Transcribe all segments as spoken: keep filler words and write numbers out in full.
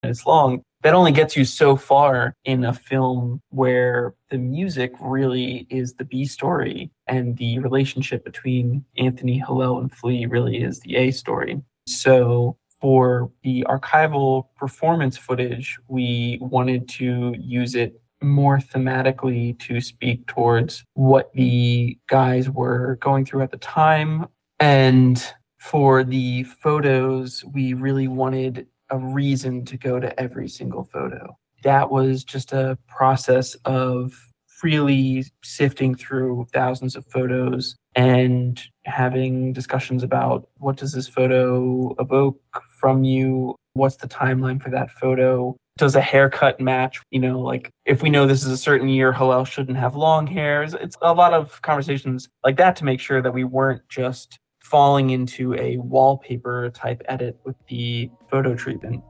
minutes long. That only gets you so far in a film where the music really is the B story and the relationship between Anthony, Hillel, and Flea really is the A story. So for the archival performance footage, we wanted to use it more thematically to speak towards what the guys were going through at the time. And for the photos, we really wanted a reason to go to every single photo. That was just a process of freely sifting through thousands of photos and having discussions about what does this photo evoke from you? What's the timeline for that photo? Does a haircut match? You know, like if we know this is a certain year, Hillel shouldn't have long hair. It's a lot of conversations like that to make sure that we weren't just falling into a wallpaper type edit with the photo treatment.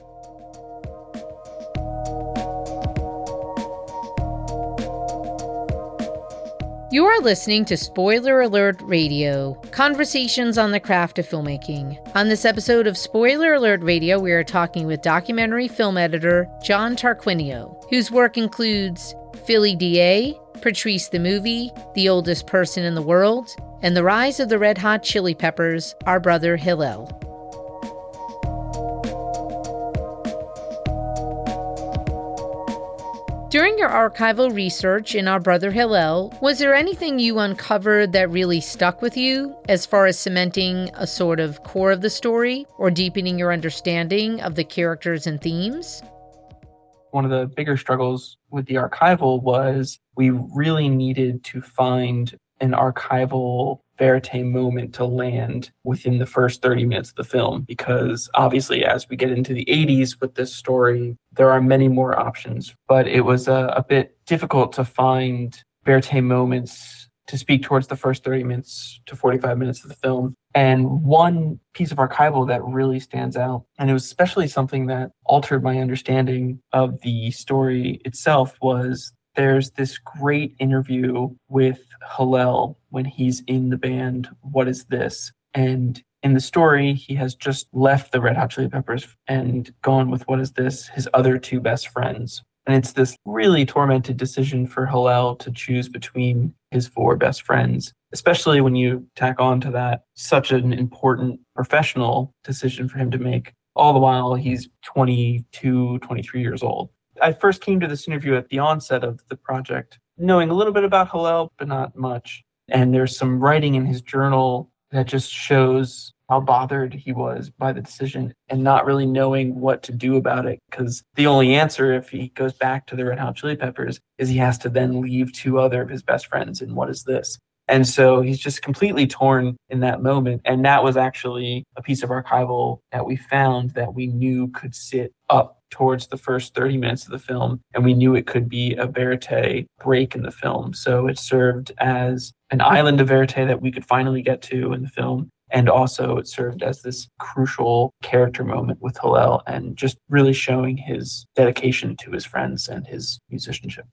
You are listening to Spoiler Alert Radio, conversations on the craft of filmmaking. On this episode of Spoiler Alert Radio, we are talking with documentary film editor John Tarquinio, whose work includes Philly D A, Patrice the Movie, The Oldest Person in the World, and The Rise of the Red Hot Chili Peppers, Our Brother Hillel. During your archival research in Our Brother Hillel, was there anything you uncovered that really stuck with you as far as cementing a sort of core of the story or deepening your understanding of the characters and themes? One of the bigger struggles with the archival was we really needed to find an archival verite moment to land within the first thirty minutes of the film, because obviously as we get into the eighties with this story, there are many more options, but it was a, a bit difficult to find verite moments to speak towards the first thirty minutes to forty-five minutes of the film. And one piece of archival that really stands out, and it was especially something that altered my understanding of the story itself, was there's this great interview with Hillel when he's in the band What Is This? And in the story, he has just left the Red Hot Chili Peppers and gone with What Is This? His other two best friends. And it's this really tormented decision for Hillel to choose between his four best friends, especially when you tack on to that such an important professional decision for him to make. All the while, he's twenty-two, twenty-three years old. I first came to this interview at the onset of the project, knowing a little bit about Hillel, but not much. And there's some writing in his journal that just shows how bothered he was by the decision and not really knowing what to do about it. Because the only answer, if he goes back to the Red Hot Chili Peppers, is he has to then leave two other of his best friends. And what is this? And so he's just completely torn in that moment. And that was actually a piece of archival that we found that we knew could sit up towards the first thirty minutes of the film. And we knew it could be a verite break in the film. So it served as an island of verite that we could finally get to in the film. And also it served as this crucial character moment with Hillel and just really showing his dedication to his friends and his musicianship.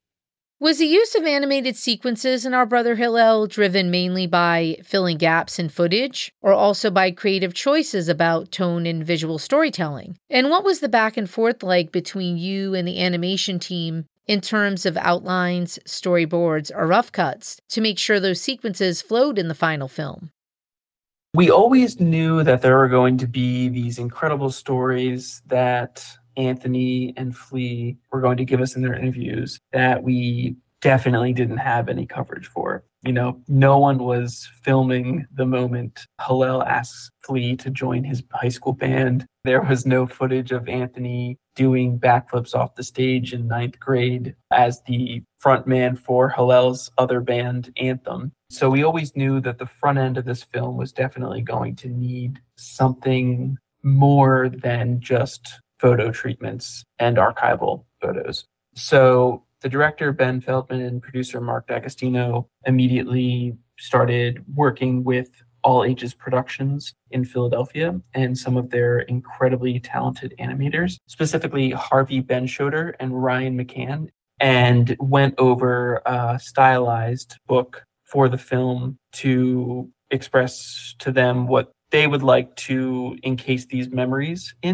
Was the use of animated sequences in Our Brother Hillel driven mainly by filling gaps in footage, or also by creative choices about tone and visual storytelling? And what was the back and forth like between you and the animation team in terms of outlines, storyboards, or rough cuts to make sure those sequences flowed in the final film? We always knew that there were going to be these incredible stories that Anthony and Flea were going to give us in their interviews that we definitely didn't have any coverage for. You know, no one was filming the moment Hillel asks Flea to join his high school band. There was no footage of Anthony doing backflips off the stage in ninth grade as the frontman for Hillel's other band, Anthem. So we always knew that the front end of this film was definitely going to need something more than just photo treatments and archival photos. So the director, Ben Feldman, and producer Mark D'Agostino immediately started working with All Ages Productions in Philadelphia and some of their incredibly talented animators, specifically Harvey Benschoter and Ryan McCann, and went over a stylized book for the film to express to them what they would like to encase these memories in.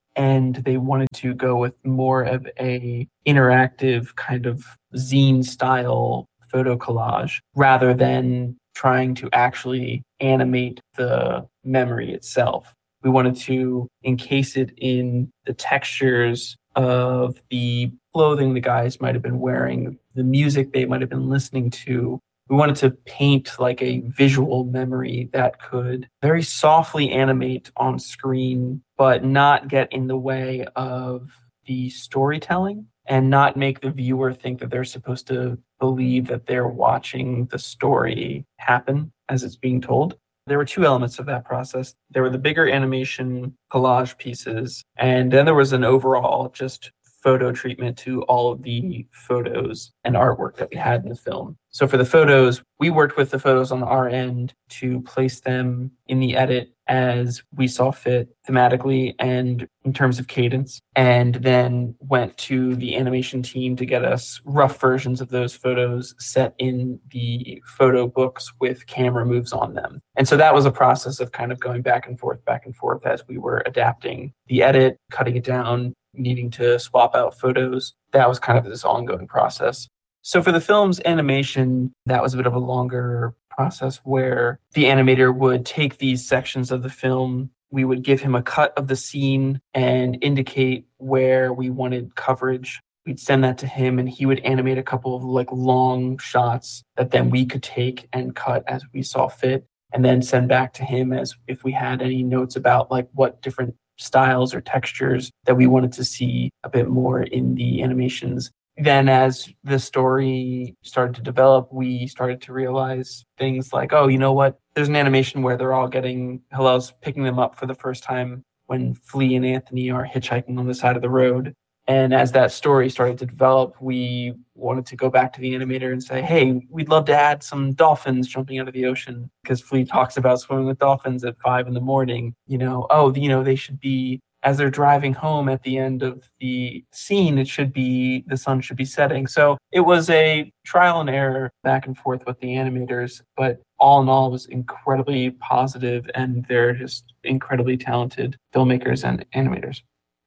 and they wanted to go with more of a interactive kind of zine style photo collage rather than trying to actually animate the memory itself. We wanted to encase it in the textures of the clothing the guys might have been wearing, the music they might have been listening to. We wanted to paint like a visual memory that could very softly animate on screen, but not get in the way of the storytelling and not make the viewer think that they're supposed to believe that they're watching the story happen as it's being told. There were two elements of that process. There were the bigger animation collage pieces, and then there was an overall just photo treatment to all of the photos and artwork that we had in the film. So for the photos, we worked with the photos on our end to place them in the edit as we saw fit thematically and in terms of cadence, and then went to the animation team to get us rough versions of those photos set in the photo books with camera moves on them. And so that was a process of kind of going back and forth, back and forth as we were adapting the edit, cutting it down, needing to swap out photos. That was kind of this ongoing process. So for the film's animation, that was a bit of a longer process where the animator would take these sections of the film, we would give him a cut of the scene and indicate where we wanted coverage. We'd send that to him and he would animate a couple of like long shots that then we could take and cut as we saw fit, and then send back to him as if we had any notes about like what different styles or textures that we wanted to see a bit more in the animations. Then as the story started to develop, we started to realize things like, oh, you know what? There's an animation where they're all getting, Hillel's picking them up for the first time when Flea and Anthony are hitchhiking on the side of the road. And as that story started to develop, we wanted to go back to the animator and say, hey, we'd love to add some dolphins jumping out of the ocean, because Flea talks about swimming with dolphins at five in the morning. You know, oh, you know, they should be, as they're driving home at the end of the scene, it should be, the sun should be setting. So it was a trial and error back and forth with the animators, but all in all, it was incredibly positive, and they're just incredibly talented filmmakers and animators.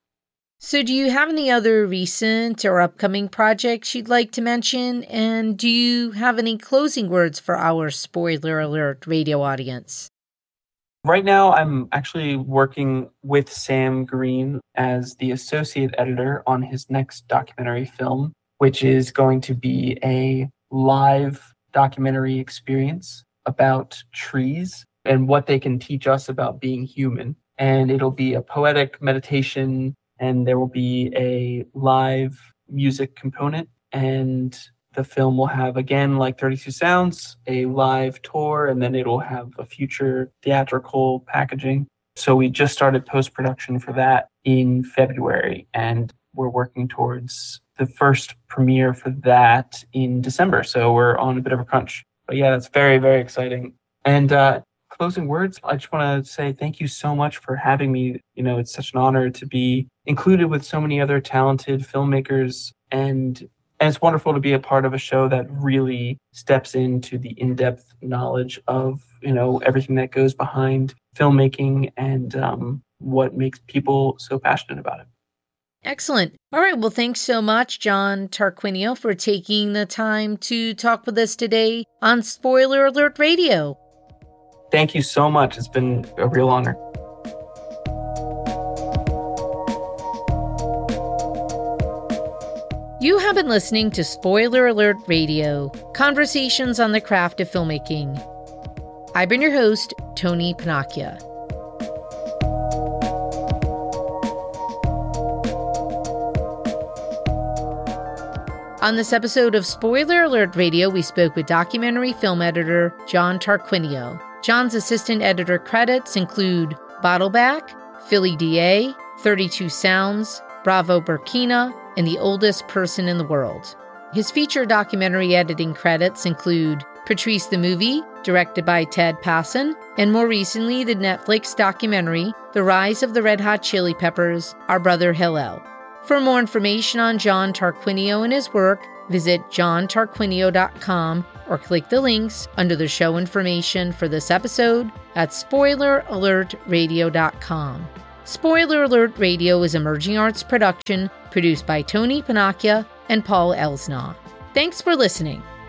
So do you have any other recent or upcoming projects you'd like to mention? And do you have any closing words for our Spoiler Alert radio audience? Right now, I'm actually working with Sam Green as the associate editor on his next documentary film, which is going to be a live documentary experience about trees and what they can teach us about being human. And it'll be a poetic meditation, and there will be a live music component, and the film will have, again, like thirty-two Sounds, a live tour, and then it'll have a future theatrical packaging. So we just started post-production for that in February, and we're working towards the first premiere for that in December. So we're on a bit of a crunch. But yeah, that's very, very exciting. And uh, closing words, I just want to say thank you so much for having me. You know, it's such an honor to be included with so many other talented filmmakers, and And it's wonderful to be a part of a show that really steps into the in-depth knowledge of, you know, everything that goes behind filmmaking and um, what makes people so passionate about it. Excellent. All right. Well, thanks so much, John Tarquinio, for taking the time to talk with us today on Spoiler Alert Radio. Thank you so much. It's been a real honor. You have been listening to Spoiler Alert Radio, conversations on the craft of filmmaking. I've been your host, Tony Panacchia. On this episode of Spoiler Alert Radio, we spoke with documentary film editor John Tarquinio. John's assistant editor credits include Bottleback, Philly D A, thirty-two Sounds, Bravo Burkina, and The Oldest Person in the World. His feature documentary editing credits include Patrice the Movie, directed by Ted Passon, and more recently the Netflix documentary The Rise of the Red Hot Chili Peppers, Our Brother Hillel. For more information on John Tarquinio and his work, visit john tarquinio dot com or click the links under the show information for this episode at spoiler alert radio dot com. Spoiler Alert Radio is Emerging Arts production produced by Tony Panacchia and Paul Elsnaw. Thanks for listening.